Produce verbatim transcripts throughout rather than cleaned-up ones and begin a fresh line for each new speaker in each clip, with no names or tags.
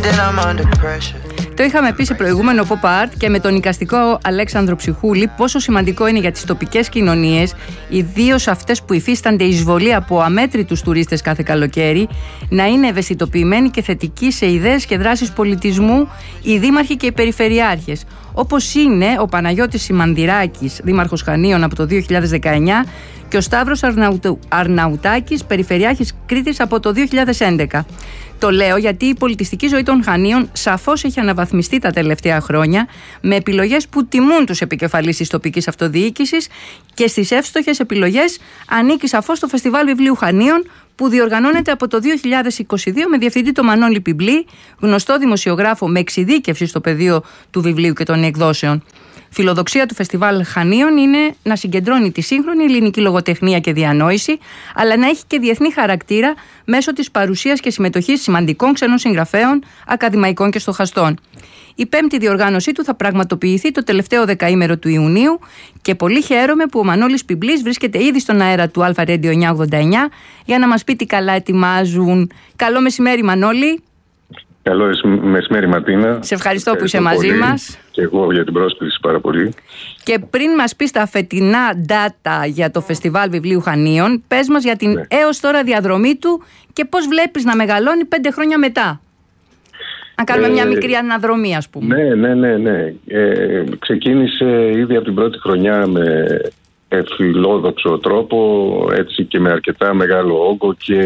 Το είχαμε πει σε προηγούμενο pop art και με τον εικαστικό Αλέξανδρο Ψυχούλη πόσο σημαντικό είναι για τις τοπικές κοινωνίες, ιδίως αυτές που υφίστανται εισβολή από αμέτρητους τουρίστες κάθε καλοκαίρι, να είναι ευαισθητοποιημένοι και θετικοί σε ιδέες και δράσεις πολιτισμού οι δήμαρχοι και οι περιφερειάρχες. Όπως είναι ο Παναγιώτης Σιμανδυράκης, δήμαρχος Χανίων από το δύο χιλιάδες δεκαεννιά, και ο Σταύρος Αρναουτ... Αρναουτάκης, περιφερειάρχης Κρήτης από το δύο χιλιάδες έντεκα. Το λέω γιατί η πολιτιστική ζωή των Χανίων σαφώς έχει αναβαθμιστεί τα τελευταία χρόνια, με επιλογές που τιμούν τους επικεφαλείς της τοπικής αυτοδιοίκησης, και στις εύστοχες επιλογές ανήκει σαφώς το Φεστιβάλ Βιβλίου Χανίων, που διοργανώνεται από το δύο χιλιάδες είκοσι δύο με διευθυντή τον Μανώλη Πιμπλή, γνωστό δημοσιογράφο με εξειδίκευση στο πεδίο του βιβλίου και των εκδόσεων. Φιλοδοξία του Φεστιβάλ Χανίων είναι να συγκεντρώνει τη σύγχρονη ελληνική λογοτεχνία και διανόηση, αλλά να έχει και διεθνή χαρακτήρα μέσω της παρουσίας και συμμετοχής σημαντικών ξένων συγγραφέων, ακαδημαϊκών και στοχαστών. Η πέμπτη διοργάνωσή του θα πραγματοποιηθεί το τελευταίο δεκαήμερο του Ιουνίου και πολύ χαίρομαι που ο Μανώλης Πιμπλής βρίσκεται ήδη στον αέρα του Αλφα Radio εννιακόσια ογδόντα εννιά για να μας πει τι καλά ετοιμάζουν. Καλό μεσημέρι, Μανώλη.
Καλό μεσημέρι, Ματίνα.
Σε ευχαριστώ που είσαι μαζί μας.
Και εγώ για την πρόσκληση πάρα πολύ.
Και πριν μας πεις τα φετινά data για το Φεστιβάλ Βιβλίου Χανίων, πες μας για την ναι. έως τώρα διαδρομή του και πώς βλέπεις να μεγαλώνει πέντε χρόνια μετά. Αν κάνουμε ε, μια μικρή αναδρομή, ας πούμε.
Ναι, ναι, ναι. ναι. Ε, ξεκίνησε ήδη από την πρώτη χρονιά με φιλόδοξο τρόπο, έτσι και με αρκετά μεγάλο όγκο και...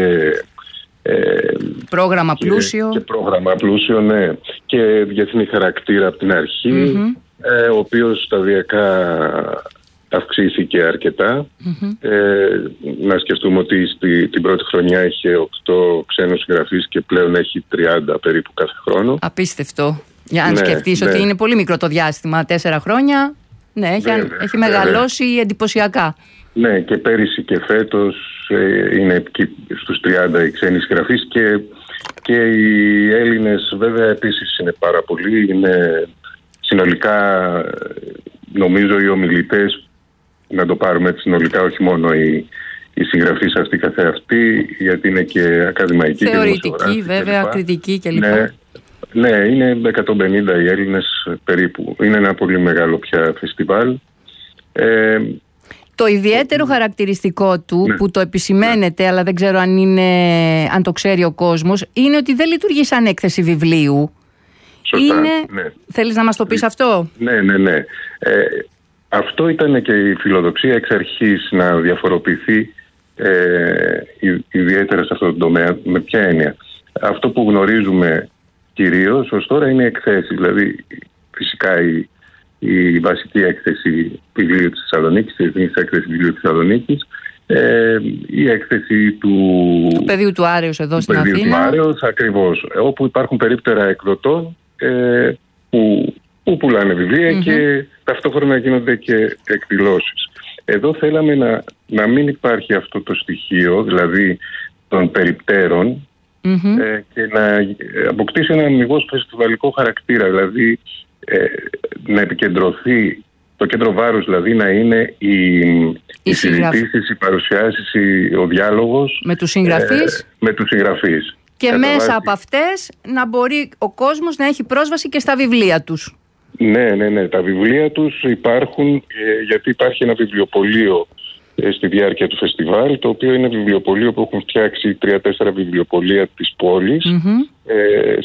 Ε,
πρόγραμμα
και,
πλούσιο.
Και πρόγραμμα πλούσιο, ναι. Και διεθνή χαρακτήρα από την αρχή, mm-hmm. ε, ο οποίος σταδιακά αυξήθηκε αρκετά. Mm-hmm. Ε, να σκεφτούμε ότι στη, την πρώτη χρονιά είχε οκτώ ξένους συγγραφείς και πλέον έχει τριάντα περίπου κάθε χρόνο.
Απίστευτο. Για να ναι, σκεφτείς ναι. ότι είναι πολύ μικρό το διάστημα, τέσσερα χρόνια. Ναι, έχει, βέβαια, έχει μεγαλώσει βέβαια. εντυπωσιακά.
Ναι, και πέρυσι και φέτος ε, είναι στους τριάντα οι ξένοι συγγραφείς και, και οι Έλληνες βέβαια επίσης είναι πάρα πολλοί. Είναι συνολικά, νομίζω, οι ομιλητές, να το πάρουμε έτσι συνολικά, όχι μόνο οι, οι συγγραφείς αυτοί καθεαυτοί, γιατί είναι και ακαδημαϊκοί,
θεωρητικοί, βέβαια, κλπ. Κριτικοί κλπ.
Ναι, ναι, είναι εκατόν πενήντα οι Έλληνες περίπου. Είναι ένα πολύ μεγάλο πια φεστιβάλ. Ε,
Το ιδιαίτερο χαρακτηριστικό του, ναι. που το επισημαίνεται, ναι. αλλά δεν ξέρω αν, είναι, αν το ξέρει ο κόσμος, είναι ότι δεν λειτουργεί σαν έκθεση βιβλίου.
Σωστά,
είναι...
ναι.
Θέλεις να μας το πεις αυτό?
Ναι, ναι, ναι. Ε, αυτό ήταν και η φιλοδοξία εξ αρχής, να διαφοροποιηθεί ε, ιδιαίτερα σε αυτό το τομέα. Με ποια έννοια? Αυτό που γνωρίζουμε κυρίως ως τώρα είναι εκθέσεις. Δηλαδή, φυσικά η η βασική έκθεση βιβλίου της Θεσσαλονίκης, η Εθνική Έκθεση Βιβλίου της Θεσσαλονίκης, ε, η έκθεση του,
του πεδίου του Άρεως εδώ
του
στην Αθήνα.
Του Άρεως, ακριβώς, όπου υπάρχουν περίπτερα εκδοτών ε, που, που πουλάνε βιβλία mm-hmm. και ταυτόχρονα γίνονται και εκδηλώσεις. Εδώ θέλαμε να, να μην υπάρχει αυτό το στοιχείο, δηλαδή των περιπτέρων, mm-hmm. ε, και να αποκτήσει ένα αμιγώς φεστιβαλικό χαρακτήρα, δηλαδή Ε, να επικεντρωθεί το κέντρο βάρους, δηλαδή να είναι οι, οι συζητήσεις, οι παρουσιάσεις, ο διάλογος
με τους συγγραφείς, ε,
με τους συγγραφείς.
Και Κατά μέσα βάση... από αυτές να μπορεί ο κόσμος να έχει πρόσβαση και στα βιβλία τους.
Ναι, ναι, ναι. Τα βιβλία τους υπάρχουν ε, γιατί υπάρχει ένα βιβλιοπωλείο ε, στη διάρκεια του φεστιβάλ, το οποίο είναι βιβλιοπωλείο που έχουν φτιάξει τρία-τέσσερα βιβλιοπωλεία της πόλης. Mm-hmm. Ε,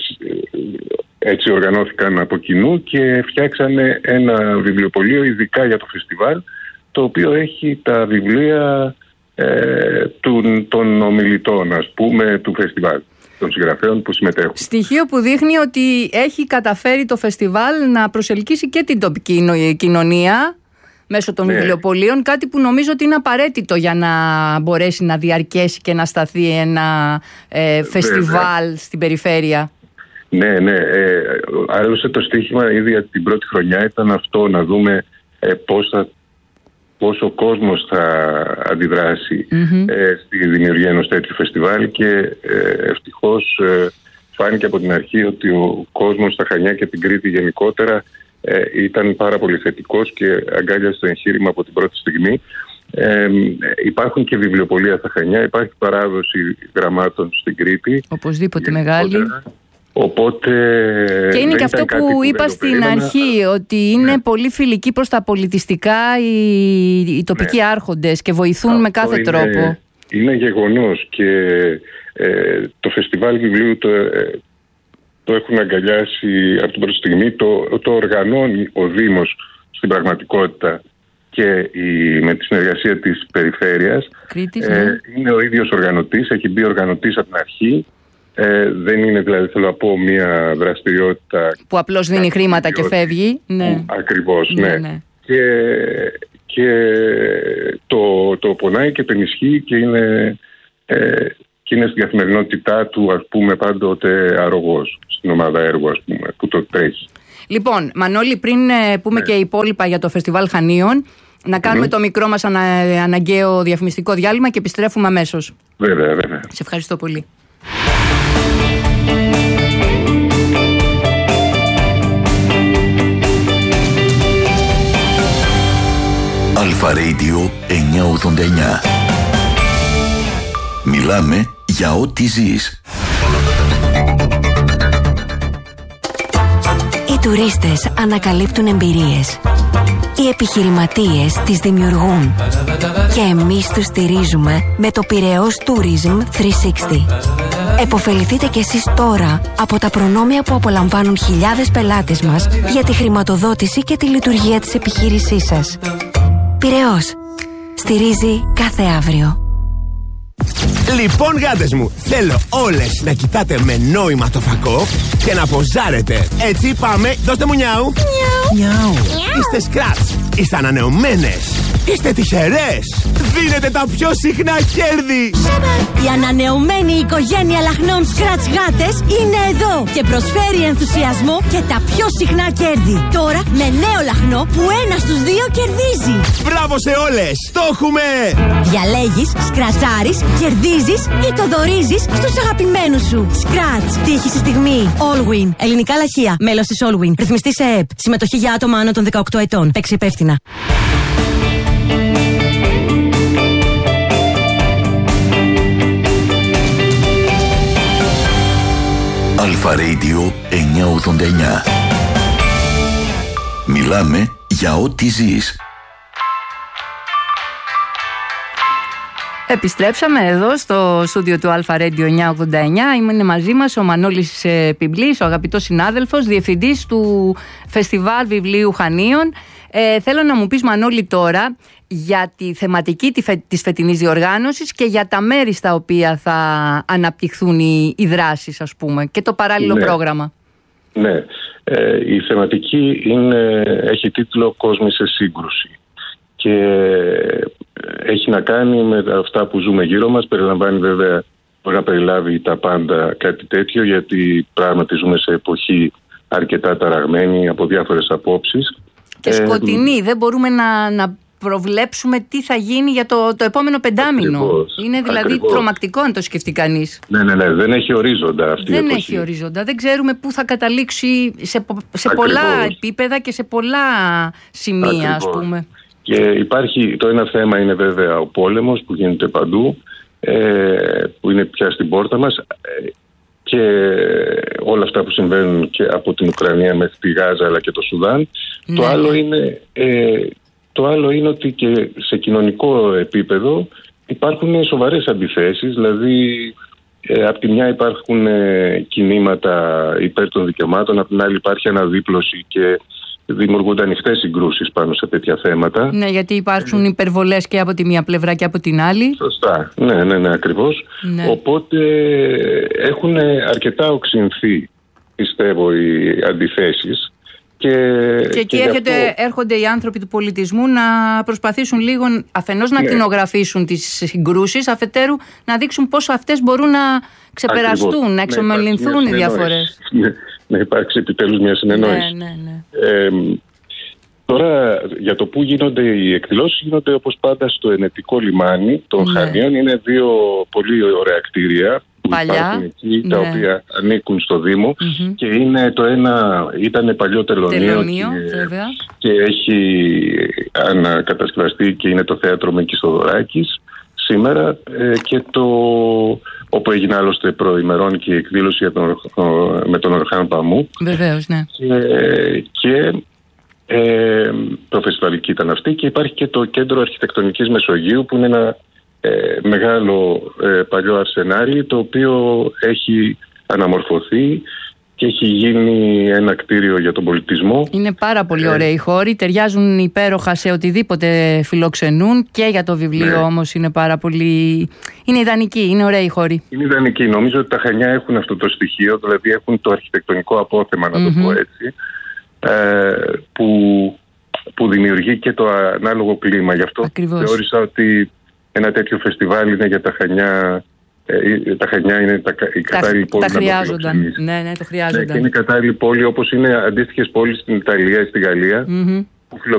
Έτσι οργανώθηκαν από κοινού και φτιάξανε ένα βιβλιοπωλείο ειδικά για το φεστιβάλ, το οποίο έχει τα βιβλία ε, του, των ομιλητών, ας πούμε, του φεστιβάλ, των συγγραφέων που συμμετέχουν.
Στοιχείο που δείχνει ότι έχει καταφέρει το φεστιβάλ να προσελκύσει και την τοπική κοινωνία μέσω των ναι. βιβλιοπωλείων, κάτι που νομίζω ότι είναι απαραίτητο για να μπορέσει να διαρκέσει και να σταθεί ένα ε, φεστιβάλ Βέβαια. στην περιφέρεια.
Ναι, ναι. Ε, άλλωστε το στοίχημα ήδη από την πρώτη χρονιά ήταν αυτό, να δούμε ε, πώς, θα, πώς ο κόσμος θα αντιδράσει mm-hmm. ε, στη δημιουργία ενός τέτοιου φεστιβάλ και ε, ευτυχώς ε, φάνηκε από την αρχή ότι ο κόσμος στα Χανιά και την Κρήτη γενικότερα ε, ήταν πάρα πολύ θετικός και αγκάλιασε το εγχείρημα από την πρώτη στιγμή. Ε, υπάρχουν και βιβλιοπωλεία στα Χανιά, υπάρχει παράδοση γραμμάτων στην Κρήτη.
Οπωσδήποτε μεγάλη.
Οπότε
και είναι και αυτό που, που είπα στην περίμενα, αρχή, ότι είναι ναι. πολύ φιλικοί προς τα πολιτιστικά οι, οι τοπικοί ναι. άρχοντες και βοηθούν αυτό με κάθε είναι, τρόπο.
Είναι γεγονός και ε, το φεστιβάλ βιβλίου το, ε, το έχουν αγκαλιάσει από την πρώτη στιγμή, το, το οργανώνει ο Δήμος στην πραγματικότητα και η, με τη συνεργασία της Περιφέρειας.
Κρήτης,
ε,
ναι.
Είναι ο ίδιος οργανωτής, έχει μπει οργανωτής από την αρχή. Ε, δεν είναι δηλαδή, θέλω να πω, μια δραστηριότητα
που απλώς δίνει χρήματα και φεύγει. Ναι.
Ακριβώς, ναι.
ναι, ναι.
Και, και το, το πονάει και τον ισχύει και είναι, ε, και είναι στην καθημερινότητά του, ας πούμε, πάντοτε αρρωγός στην ομάδα έργου, ας πούμε, που το τρέχει.
Λοιπόν, Μανώλη, πριν ε, πούμε ναι. και υπόλοιπα για το Φεστιβάλ Χανίων, να κάνουμε mm. το μικρό μας ανα, αναγκαίο διαφημιστικό διάλειμμα και επιστρέφουμε αμέσως.
Βέβαια, βέβαια.
Σε ευχαριστώ πολύ.
Αλφα Radio εννιακόσια ογδόντα εννιά. Μιλάμε για ό,τι ζεις.
Οι τουρίστες ανακαλύπτουν εμπειρίες. Οι επιχειρηματίες τις δημιουργούν. Και εμείς τους στηρίζουμε με το Πειραιώς Tourism τριακόσια εξήντα. Εποφεληθείτε κι εσείς τώρα από τα προνόμια που απολαμβάνουν χιλιάδες πελάτες μας για τη χρηματοδότηση και τη λειτουργία της επιχείρησής σας. Πειραιώς. Στηρίζει κάθε αύριο.
Λοιπόν, γάτες μου, θέλω όλες να κοιτάτε με νόημα το φακό και να ποζάρετε. Έτσι πάμε, δώστε μου νιάου. Νιάου. Είστε σκράτς, είστε ανανεωμένες, είστε τυχερές. Δίνετε τα πιο συχνά κέρδη.
Η ανανεωμένη οικογένεια λαχνών Scratch γάτες είναι εδώ και προσφέρει ενθουσιασμό και τα πιο συχνά κέρδη. Τώρα με νέο λαχνό που ένα στους δύο κερδίζει.
Μπράβο σε όλες, το έχουμε!
Διαλέγεις, σκρατσάρεις, κερδίζεις ή το δωρίζεις στους αγαπημένους σου. Scratch, τύχη στη στιγμή. Allwin, ελληνικά λαχεία, μέλος της Allwin. Ρυθμιστή σε ΕΕΠ. Συμμετοχή για άτομα άνω των δεκαοκτώ ετών. Παίξει υπεύθυνα.
Αλφα Radio εννιακόσια ογδόντα εννιά. Μιλάμε για ό,τι ζεις.
Επιστρέψαμε εδώ στο στούντιο του Αλφα Radio εννιακόσια ογδόντα εννιά. Είναι μαζί μας ο Μανώλης Πιμπλής, ο αγαπητός συνάδελφος, διευθυντής του Φεστιβάλ Βιβλίου Χανίων. Ε, θέλω να μου πεις, Μανώλη, τώρα για τη θεματική της φετινής διοργάνωσης και για τα μέρη στα οποία θα αναπτυχθούν οι, οι δράσεις, ας πούμε, και το παράλληλο
ναι. πρόγραμμα. Ναι, ε, η θεματική είναι, έχει τίτλο «Κόσμοι σε σύγκρουση» και έχει να κάνει με αυτά που ζούμε γύρω μας. Περιλαμβάνει βέβαια, μπορεί να περιλάβει τα πάντα κάτι τέτοιο, γιατί πράγματι ζούμε σε εποχή αρκετά ταραγμένη από διάφορες απόψεις.
Και σκοτεινή, ε, δεν μπορούμε να, να προβλέψουμε τι θα γίνει για το, το επόμενο πεντάμινο. Ακριβώς, είναι δηλαδή ακριβώς. τρομακτικό αν το σκεφτεί κανείς.
Ναι, ναι, ναι, δεν έχει ορίζοντα αυτή η
Δεν
εποχή.
έχει ορίζοντα, δεν ξέρουμε πού θα καταλήξει σε, σε πολλά επίπεδα και σε πολλά σημεία, ακριβώς. ας πούμε.
Και υπάρχει, το ένα θέμα είναι βέβαια ο πόλεμος που γίνεται παντού, ε, που είναι πια στην πόρτα μας, ε, και όλα αυτά που συμβαίνουν και από την Ουκρανία μέχρι τη Γάζα αλλά και το Σουδάν. Ναι. Το άλλο είναι, ε, το άλλο είναι ότι και σε κοινωνικό επίπεδο υπάρχουν σοβαρές αντιθέσεις, δηλαδή ε, από τη μια υπάρχουν ε, κινήματα υπέρ των δικαιωμάτων, από την άλλη υπάρχει αναδίπλωση και δημιουργούνται ανοιχτές συγκρούσεις πάνω σε τέτοια θέματα.
Ναι, γιατί υπάρχουν υπερβολές και από τη μία πλευρά και από την άλλη.
Σωστά. Ναι, ναι, ναι, ακριβώς.
Ναι.
Οπότε έχουν αρκετά οξυνθεί, πιστεύω, οι αντιθέσεις. Και,
και εκεί και έρχεται, αυτό... έρχονται οι άνθρωποι του πολιτισμού να προσπαθήσουν λίγο αφενός να ναι. κτηνογραφήσουν τις συγκρούσεις, αφετέρου να δείξουν πόσο αυτές μπορούν να ξεπεραστούν, ακριβώς. να εξομαλυνθούν οι διαφορές.
Ναι. Να υπάρξει επιτέλους μια συνεννόηση.
Ναι, ναι, ναι.
Ε, τώρα, για το πού γίνονται οι εκδηλώσεις, γίνονται όπως πάντα στο Ενετικό λιμάνι των ναι. Χανίων. Είναι δύο πολύ ωραία κτίρια που
παλιά,
υπάρχουν εκεί,
ναι.
τα οποία ανήκουν στο Δήμο.
Mm-hmm.
Και είναι το ένα, ήταν παλιό τελωνίο,
τελωνίο
και, και έχει ανακατασκευαστεί και είναι το θέατρο Μίκης Θοδωράκης σήμερα, ε, και το όπου έγινε άλλωστε προημερών και η εκδήλωση για τον, με τον Ορχάν Παμού.
Βεβαίως, ναι.
Και, και ε, προφεσιβαλική ήταν αυτή, και υπάρχει και το Κέντρο Αρχιτεκτονικής Μεσογείου, που είναι ένα ε, μεγάλο ε, παλιό αρσενάρι, το οποίο έχει αναμορφωθεί και έχει γίνει ένα κτίριο για τον πολιτισμό. Είναι πάρα πολύ ε, ωραίοι χώροι, ταιριάζουν υπέροχα σε οτιδήποτε φιλοξενούν, και για το βιβλίο ναι. όμως είναι πάρα πολύ... Είναι ιδανικοί, είναι ωραίοι χώροι. Είναι ιδανικοί. Νομίζω ότι τα Χανιά έχουν αυτό το στοιχείο, δηλαδή έχουν το αρχιτεκτονικό απόθεμα, να mm-hmm. το πω έτσι, ε, που, που δημιουργεί και το ανάλογο κλίμα. Γι' αυτό Ακριβώς. θεώρησα ότι ένα τέτοιο φεστιβάλ είναι για τα Χανιά. Ε, τα Χανιά είναι τα, η κατάλληλη πόλη. Τα χρειάζονταν. Ναι, ναι, το χρειάζονταν. Ναι, και είναι κατάλληλη πόλη, όπως είναι αντίστοιχες πόλεις στην Ιταλία ή στη Γαλλία, mm-hmm. που